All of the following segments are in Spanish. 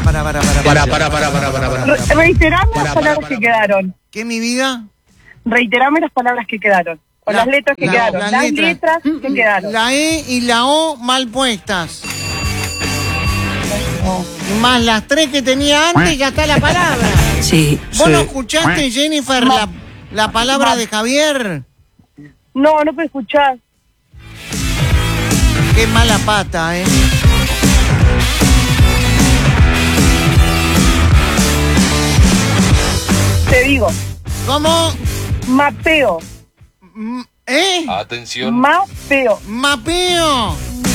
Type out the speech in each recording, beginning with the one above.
Reiterame las palabras que quedaron. ¿Qué, mi vida? Reiterame las palabras que quedaron. O las letras que quedaron. Las letras que quedaron. La E y la O mal puestas. Más las 3 que tenía antes, ya está la palabra. Sí. ¿Vos no escuchaste, Jennifer, la palabra de Javier? No puedo escuchar. Qué mala pata, ¿eh? Te digo. ¿Cómo? Mapeo. ¿Eh? Atención. Mapeo. Mapeo.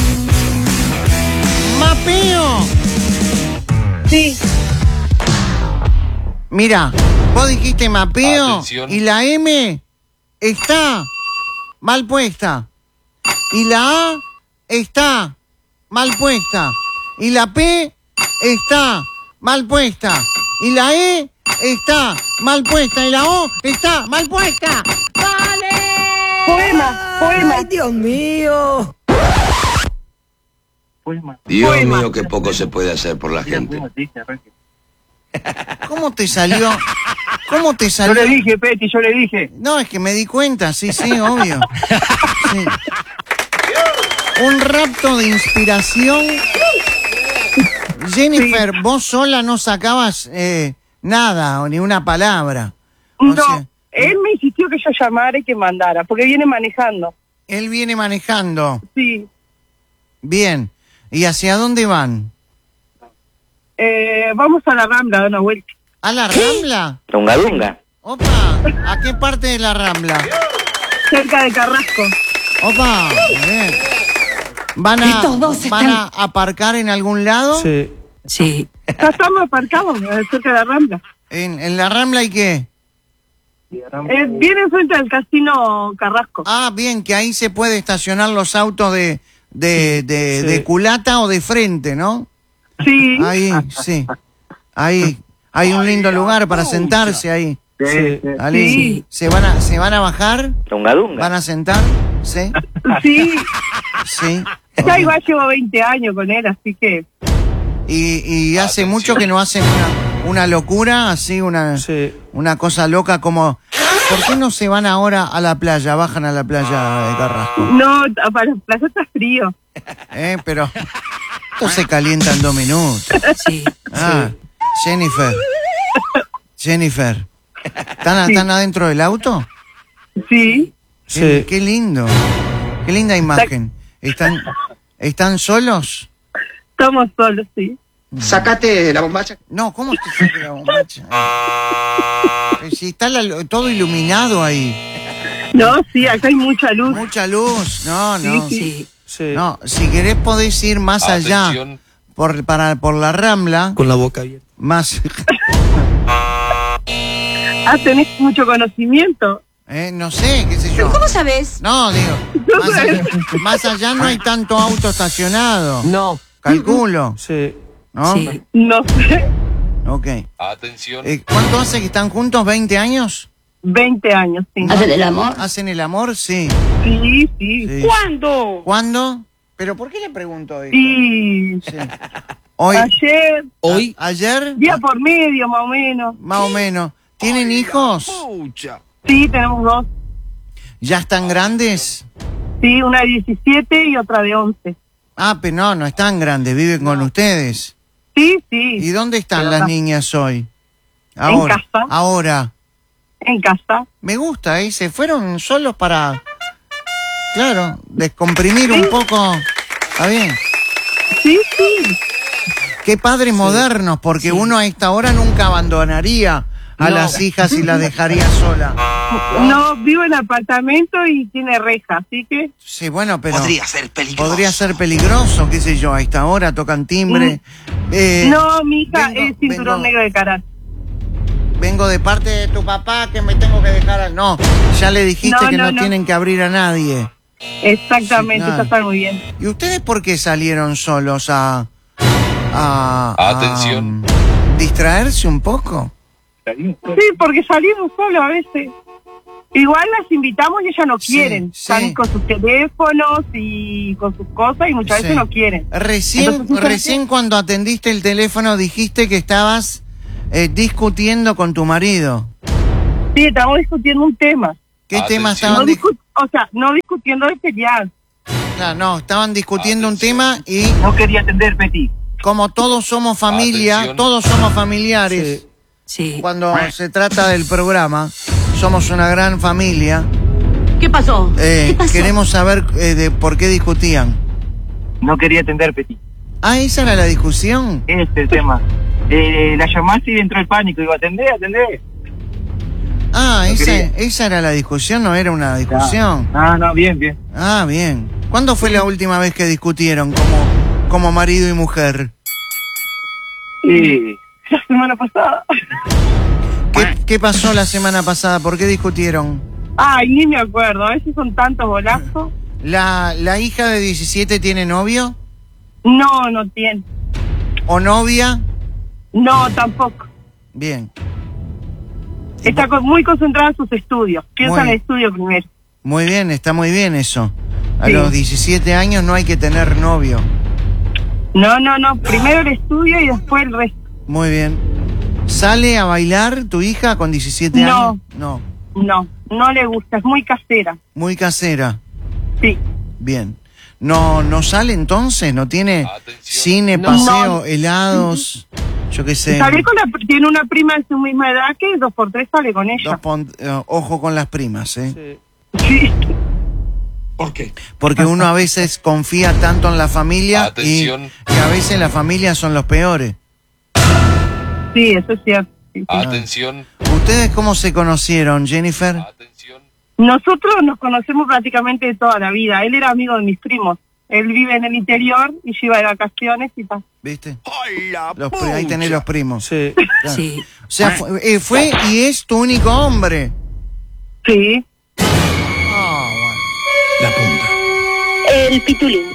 Mapeo. Sí. Mira, vos dijiste mapeo. Atención. Y la M está mal puesta. Y la A está mal puesta. Y la P está mal puesta. Y la E está mal puesta. Y la O está mal puesta. ¡Vale! Poema. ¡Ay, Dios mío! Dios mío, qué poco se puede hacer por la gente. ¿Cómo te salió? ¿Cómo te salió? Yo le dije, Peti, yo le dije. No, es que me di cuenta, sí, obvio. Sí. Un rapto de inspiración. Jennifer, sí. Vos sola no sacabas nada o ni una palabra. No, él me insistió que yo llamara y que mandara, porque viene manejando. Él viene manejando. Sí. Bien. ¿Y hacia dónde van? Vamos a la Rambla, a dar una vuelta. ¿A la Rambla? Dunga Dunga. Opa, ¿a qué parte de la Rambla? Cerca de Carrasco. Opa, bien. ¿Van a aparcar en algún lado? Sí. Ya estamos aparcados cerca de la Rambla. ¿En la Rambla y qué? Viene enfrente del Casino Carrasco. Ah, bien, que ahí se puede estacionar los autos de culata o de frente, ¿no? Sí. Ahí, sí. Ahí hay un lindo lugar para sentarse ahí. Sí. ¿Se van a bajar? Dunga Dunga. ¿Van a sentar? Sí. Sí. Sí. Ya igual llevo 20 años con él, así que... Y hace Atención. mucho que no hacen una locura, así, una cosa loca como... ¿Por qué no se van ahora a la playa? Bajan a la playa de Carrasco. No, para la playa está frío. Pero... Esto se calienta en 2 minutos. Sí. Jennifer. ¿Están adentro del auto? Sí. Qué lindo. Qué linda imagen. ¿Están solos? Estamos solos, sí. Sacate la bombacha. No, ¿cómo te saca la bombacha? Si está todo iluminado ahí. No, sí, acá hay mucha luz. Mucha luz. No. Sí. No, si querés podés ir más allá por la Rambla. Con la boca abierta. Más. Tenés mucho conocimiento. No sé, qué sé yo. ¿Cómo sabés? No, digo, más allá no hay tanto auto estacionado. No. Calculo. Sí. ¿No? Sí. No sé. Ok. Atención. ¿Cuánto hace que están juntos? ¿20 años? 20 años, sí. ¿Hacen el amor? ¿Hacen el amor? Sí. Sí. ¿Cuándo? ¿Cuándo? ¿Pero por qué le pregunto eso? Sí. Hoy. Ayer. ¿Hoy? ¿Ayer? Día por medio, más o menos. Más o menos. ¿Tienen hijos? Sí, tenemos 2. ¿Ya están grandes? Sí, una de 17 y otra de 11. Ah, pero no están grandes, viven con ustedes. Sí. ¿Y dónde están Pero las no. niñas hoy? Ahora. En casa. Ahora. En casa. Me gusta, se fueron solos para, claro, descomprimir un poco. Está bien. Sí. Qué padres modernos, porque uno a esta hora nunca abandonaría a las hijas y las dejaría sola. No, vivo en apartamento y tiene reja, así que... Sí, bueno, pero... Podría ser peligroso, qué sé yo, a esta hora tocan timbre. No, mi hija es cinturón negro de karate. Vengo de parte de tu papá que me tengo que dejar... No, ya le dijiste que no tienen que abrir a nadie. Exactamente, Sí, eso está muy bien. ¿Y ustedes por qué salieron solos a Atención. distraerse un poco? Sí, porque salimos solos a veces. Igual las invitamos y ellas no Sí, quieren. sí. Están con sus teléfonos y con sus cosas y muchas veces Sí. no quieren. Recién cuando atendiste el teléfono dijiste que estabas discutiendo con tu marido. Sí, estamos discutiendo un tema. ¿Qué tema Atención. estaban No discutiendo de pelear. No, estaban discutiendo un tema y No quería atender, Petit. como todos somos familia, Atención. todos somos familiares, Sí. cuando se trata del programa, somos una gran familia. ¿Qué pasó? ¿Qué pasó? Queremos saber de por qué discutían. No quería atender, Petit. Ah, esa era la discusión. Ese es el tema. La llamaste y entró el pánico. Digo, atendé. Ah, No quería. esa era la discusión, no era una discusión. No, bien. Ah, bien. ¿Cuándo fue la última vez que discutieron como marido y mujer? Sí. La semana pasada. ¿Qué pasó la semana pasada? ¿Por qué discutieron? Ay, ni me acuerdo. A veces son tantos bolazos. ¿La hija de 17 tiene novio? No tiene. ¿O novia? No, tampoco. Bien. Está muy concentrada en sus estudios. Piensa en Muy- el estudio primero. Muy bien, está muy bien eso. A Sí. los 17 años no hay que tener novio. No. Primero el estudio y después el resto. Muy bien. ¿Sale a bailar tu hija con 17 No. años? No. No le gusta. Es muy casera. Muy casera. Sí. Bien. ¿No sale entonces? ¿No tiene Atención. cine, No. paseo, No. helados? Yo qué sé. Tiene una prima de su misma edad que 2x3 sale con ella. Ojo con las primas, ¿eh? Sí. ¿Por qué? Porque uno a veces confía tanto en la familia y Atención. a veces las familias son los peores. Sí, eso es cierto. Sí. Atención. ¿Ustedes cómo se conocieron, Jennifer? Atención. Nosotros nos conocemos prácticamente de toda la vida. Él era amigo de mis primos. Él vive en el interior y yo iba de vacaciones y tal. ¿Viste? Ahí tenés los primos. Sí. Claro. Sí. O sea, fue y es tu único hombre. Sí. Ah, bueno. La punta. El pitulín.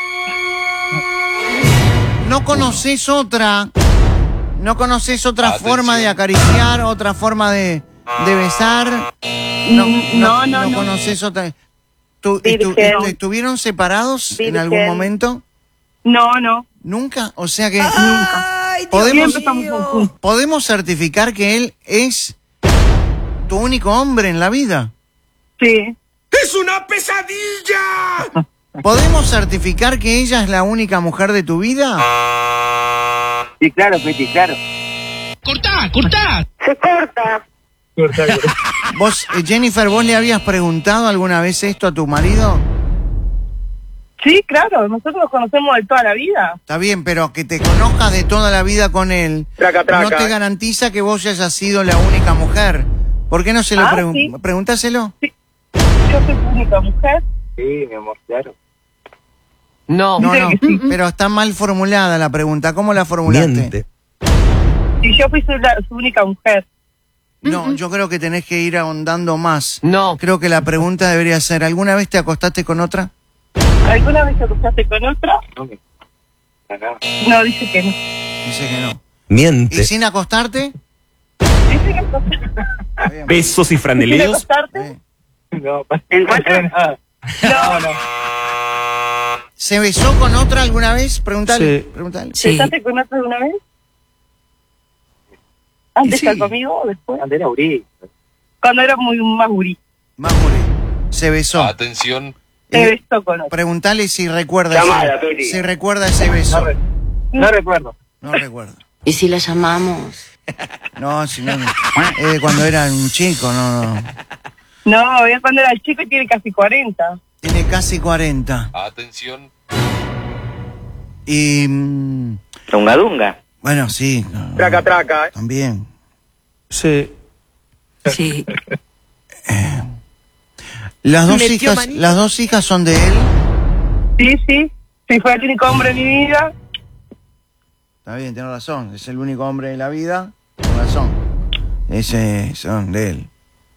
¿No conoces otra? ¿No conoces otra Atención. forma de acariciar, otra forma de besar? No conoces otra. Virgen. ¿Estuvieron separados en Virgen. algún momento? No. ¿Nunca? O sea que ¡Ay, Dios podemos, Siempre estamos mío! juntos. podemos certificar que él es tu único hombre en la vida. Sí. ¡Es una pesadilla! ¿Podemos certificar que ella es la única mujer de tu vida? Sí, claro, Peti, claro. ¡Cortá! Se corta. Vos, Jennifer, ¿vos le habías preguntado alguna vez esto a tu marido? Sí, claro. Nosotros nos conocemos de toda la vida. Está bien, pero que te conozcas de toda la vida con él Traca, no te garantiza que vos hayas sido la única mujer. ¿Por qué no se lo Sí. pregúntaselo? Yo soy su única mujer. Sí, mi amor, claro. No. No, Dice que sí. pero está mal formulada la pregunta. ¿Cómo la formulaste? Y yo fui su única mujer. No, yo creo que tenés que ir ahondando más. No. Creo que la pregunta debería ser, ¿alguna vez te acostaste con otra? ¿Alguna vez te cruzaste con otra? No, no. No, dice que no. Dice que no. Miente. ¿Y sin acostarte? Dice que no. Está bien. Besos y ¿Quieres franeleos. acostarte? No, ¿Encuentras? no. ¿Se besó con otra alguna vez? Pregúntale. Sí. Pregúntale. Sí. ¿Besaste con otra alguna vez? ¿Antes Sí. está conmigo o después? Andera Uri. Cuando era más gurí. Más morir. Se besó. Atención. Te besó con otra. Preguntale si recuerda Llamala, ese, Peli. si recuerda ese beso. No recuerdo. No recuerdo. ¿Y si la llamamos? No, si no. Cuando era un chico, no. No, ya cuando era chico y tiene casi 40. Tiene casi 40. Atención. Y. Dunga Dunga. Bueno, sí. no, Traca. También. Sí. Sí. Las Metió manito. dos hijas son de él. Sí. Si fue el único hombre de mi vida. Está bien, tiene razón. Es el único hombre de la vida. Tiene razón. Ese son de él.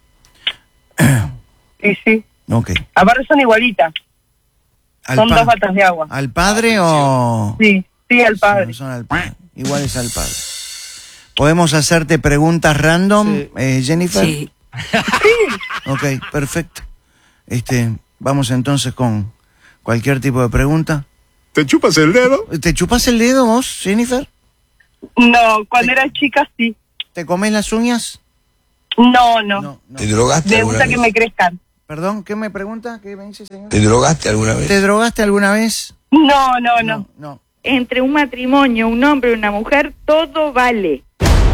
Sí. Ok. Aparte son igualitas. ¿Al Son pa- dos batas de agua. ¿Al padre o...? Sí, al padre. Son al padre. Iguales al padre. ¿Podemos hacerte preguntas random, Sí. Jennifer? Sí. Ok, perfecto. Vamos entonces con cualquier tipo de pregunta. ¿Te chupas el dedo? ¿Te chupas el dedo vos, Jennifer? No, cuando era chica sí. ¿Te comes las uñas? No. ¿Te drogaste Me alguna gusta vez? que me crezcan. Perdón, ¿qué me pregunta? ¿Qué me dice, señor? ¿Te drogaste alguna vez? ¿Te drogaste alguna vez? No. No. Entre un matrimonio, un hombre y una mujer, todo vale.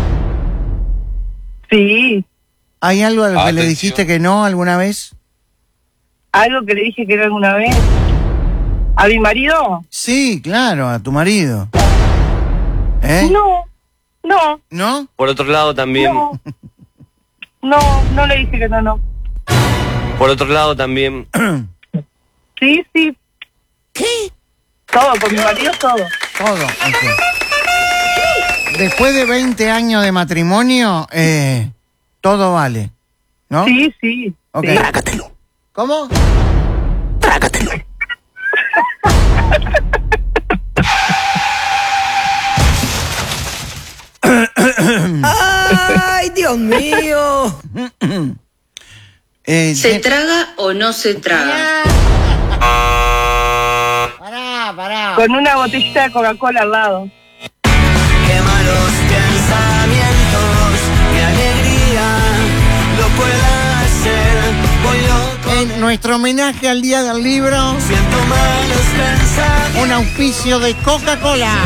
Sí. ¿Hay algo a lo que le Atención. dijiste que no alguna vez? ¿Algo que le dije que era alguna vez? ¿A mi marido? Sí, claro, a tu marido. ¿Eh? No. ¿No? Por otro lado también. No le dije que no. Por otro lado también. Sí. ¿Qué? Todo, con mi marido todo. Todo. Ok. Después de 20 años de matrimonio, todo vale, ¿no? Sí. Ok. Sí. Trágatelo. ¿Cómo? Trágatelo. ¡Ay, Dios mío! ¿Se traga o no se traga? Pará. Con una botellita de Coca-Cola al lado. ¡Qué malos pensamientos! ¡Qué alegría! Lo pueda hacer. Voy loco. En nuestro homenaje al Día del Libro, Siento malos pensamientos. un auspicio de Coca-Cola.